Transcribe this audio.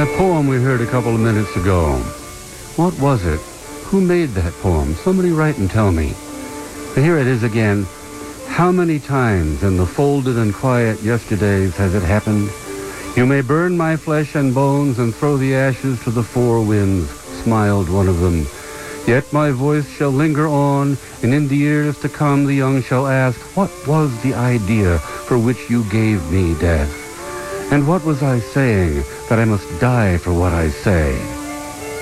That poem we heard a couple of minutes ago, what was it? Who made that poem? Somebody write and tell me. Here it is again. How many times in the folded and quiet yesterdays has it happened? You may burn my flesh and bones and throw the ashes to the four winds, smiled one of them. Yet my voice shall linger on, and in the years to come the young shall ask, what was the idea for which you gave me death? And what was I saying, that I must die for what I say?